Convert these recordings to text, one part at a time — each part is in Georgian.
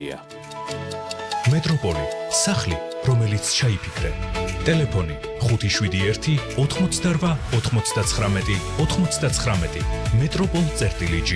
მეტროპოლი, სახლი, რომელიც ჩაიფიქრე. ტელეფონი 571 88 99 99. Metropol.g.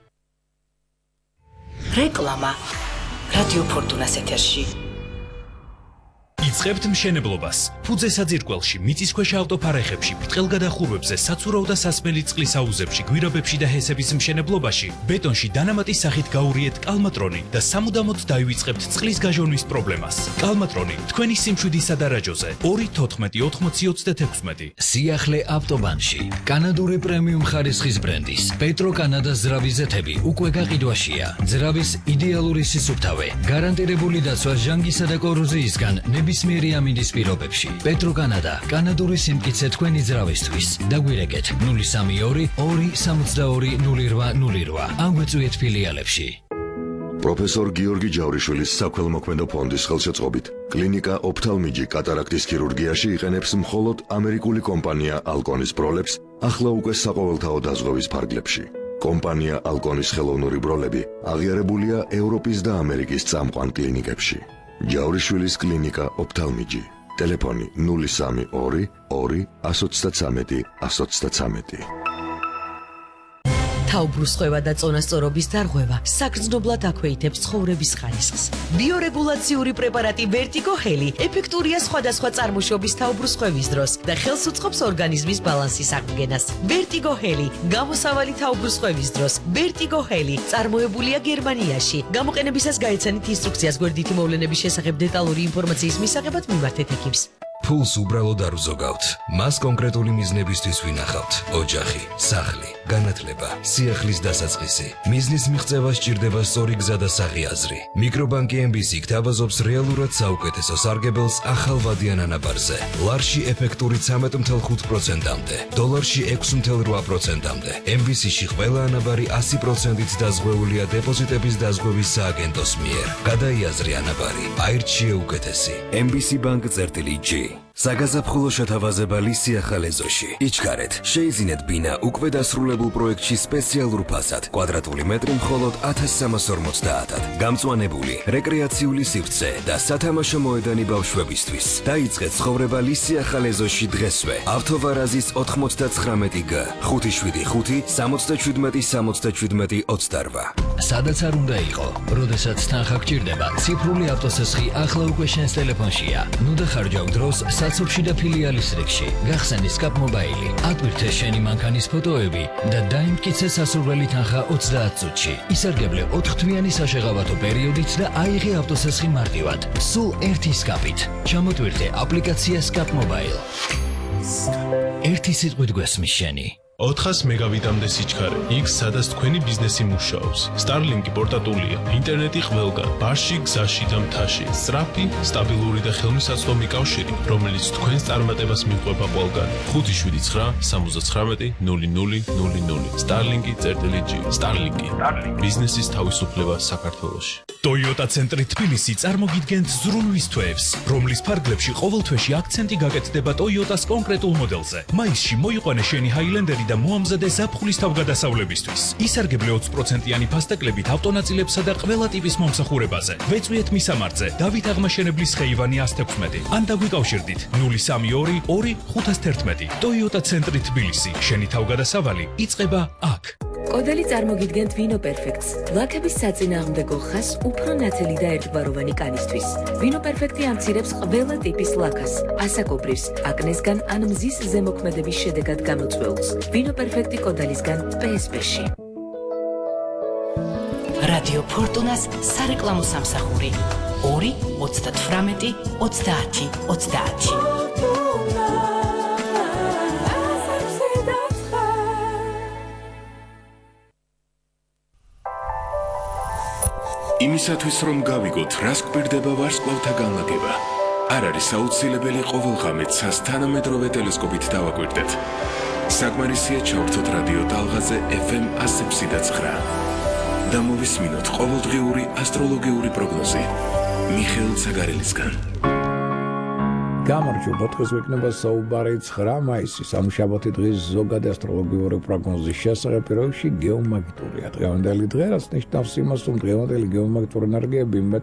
რეკლამა რადიო ფორტუნას ეთერში. იწყებთ მშენებლობას. ფუძე საძირკველში, მიწისქვეშა ავტოფარეხებში, ბრტყელგადახურვებზე, საცურაო და სასმელი წყლის აუზებში, გვირაბებში და ჰესების მშენებლობაში, ბეტონში დანამატის სახით გაურიეთ კალმატრონი და სამუდამოდ დაივიწყებთ წყლის გაჟონვის პრობლემას. კალმატრონი თქვენი სიმშვიდის სადარაჯოზე 2148036. სიახლე ავტობანში. კანადური პრემიუმ ხარისხის ბრენდის პეტრო კანადას ძრავის ზეთები უკვე გაყიდვაშია. ძრავის იდეალური სისუფთავე, გარანტირებული დაცვა ჟანგისა და კოროზიისგან ნებისმიერი ამინდის პირობებში. პეტრო კანადა, კანადური სიმტკიცე თქვენი ძრავისთვის. დაგვირეკეთ 032 262 0808. აგვეწვიეთ ფილიალებში. პროფესორ გიორგი ჯავრიშვილის საქველმოქმედო ფონდის ხელშეწყობით კლინიკა ოფთალმიჯი კატარაქტის ქირურგიაში იყენებს მხოლოდ ამერიკული კომპანია ალკონის ბროლებს ახლა უკვე საყოველთაო დაზღვევის ფარგლებში. კომპანია ალკონის ხელოვნური ბროლები აღიარებულია ევროპის და ამერიკის წამყვან კლინიკებში. ჯავრიშვილის კლინიკა ოფთალმიჯი. ტელეფონი 032 2 133 133. თავბრუსხვევა და წონასწორობის დარღვევა საგრძნობლად აქვეითებს ცხოვრების ხარისხს. ბიორეგულაციური პრეპარატი Vertigo Heli ეფექტურია სხვადასხვა წარმოშობის თავბრუსხვევის დროს და ხელს უწყობს ორგანიზმის ბალანსის აღდგენას. Vertigo Heli გამოსავალი თავბრუსხვევის დროს. Vertigo Heli წარმოებულია გერმანიაში. გამოყენებისას გაეცანით ინსტრუქციას გვერდითი მოვლენების შესახებ დეტალური ინფორმაციის მისაღებად მიმართეთ ექიმს. ფულს უბრალოდ არ უზოგავთ. მას კონკრეტული მიზნებისთვის ვინახავთ. ოჯახი, სახლი, განათლება, სიახლის დასაწყისი. მიზნის მიღწევა სჭირდება სწორი გზა და საღიაზრი. მიკრობანკი MBC გთავაზობს რეალურად საუკეთესო სარგებელს ახალვადიან ანაბარზე. ლარში ეფექტური 13.5%-მდე, დოლარში 6.8%-მდე. MBC-ში ყველა ანაბარი 100%-ით დაზღვეულია დეპოზიტების დაზღვევის სააგენტოს მიერ. გადაიაზრე ანაბარი, აირჩიე უკეთესი. MBC Bank-G. საგაზაფხულო შეთავაზება სიახალე ეზოში. იჩქარეთ, შეიძინეთ ბინა უკვე დასრულებულ პროექტში სპეციალურ ფასად. კვადრატული მეტრი მხოლოდ 1350-ად. გამწვანებული, რეკრეაციული სივრცე და სათამაშო მოედანი ბავშვებისთვის. დაიწყეთ ცხოვრება სიახალე ეზოში დღესვე. ავთოვარაზის 99G 575 77 77 28. სადაც არ უნდა იყო, როდესაც თანხა გჭირდება, ციფრული ავტოსესხი ახლა უკვე შენს ტელეფონშია. ნუ დახარჯავ დროს საცობში და ფილიალის რიგში. გახსენი Scap Mobile. ატვირთე შენი მანქანის ფოტოები და დაიმტკიცე სასურველი თანხა 30 წუთში. ისარგებლე 4 თვიანი საშეღავათო პერიოდით და აიღე ავტოსესხი მარტივად. სულ ერთი Scap-ით. ჩამოტვირთე აპლიკაცია Scap Mobile. ერთი სიტყვით გვესმის შენი. 400 მეგავიტამდე სიჩქარე, იქ სადაც თქვენი ბიზნესი მუშაობს. Starlink პორტატულია, ინტერნეტი ყველგან, ბარში, გზაში და მთაში. სწრაფი, სტაბილური და ხელმისაწვდომი კავშირი, რომელიც თქვენს წარმატებას მიყვება ყველგან. 579 79 0000. Starlink.g. Starlink. ბიზნესის თავისუფლება საქართველოში. Toyota ცენტრი თბილისი წარმოგიდგენთ ზრუნვის თვეებს, რომლის ფარგლებში ყოველ თვეში აქცენტი გაკეთდება Toyotas კონკრეტულ მოდელზე. მაისში მოიყვანე შენი Highlander და მოამზადე ზაფხულის თავგადასავლებისთვის. ისარგებლე 20%-იანი ფასტეკლებით ავტონაწილებსა და ყველა ტიპის მომსახურებაზე. ვეწვიეთ მისამართზე, დავით აღმაშენებლის ხეივანი 116. ან დაგვიკავშირდით 032 2 511. Toyota ცენტრი თბილისი. შენი თავგადასავალი იწყება აქ. კოდელი წარმოგიდგენთ Vino Perfect-ს. ლაქების საწინააღმდეგო ხას უფრო ნათელი და ერთგვაროვანი კანისთვის. Vino Perfect-ი ამცირებს ყველა ტიპის ლაქას, ასაკობრივს, აკნესგან ან მზის ზემოქმედების შედეგად გამოწვეულს. Vino Perfect-ი კოდელისგან PSP-ში. რადიო ფორტუნას სარეკლამო სამსახური 2 38 30 30. იმისათვის რომ გავიგოთ რას გვერდება ვარსკვლავთა განლაგება, არ არის აუცილებელი ყოველღამე ცას თანამედროვე ტელესკოპით დავაკვირდეთ. საკმარისია ჩავრთოთ რადიო ტალღაზე FM 107.9 და მოვისმინოთ ყოველდღიური ასტროლოგიური პროგნოზი მიხეილ ცაგარელისგან. გამარჯობა, დღეს გვექნება საუბარი 9 მაისის სამშაბათი დღის ზოგადი ასტროლოგიური პროგნოზის შესახებ, რომში გეომაგნიტურია დღევანდელი დღე, რაც ნიშნავს იმას, რომ დღევანდელი გეომაგნიტური ენერგიები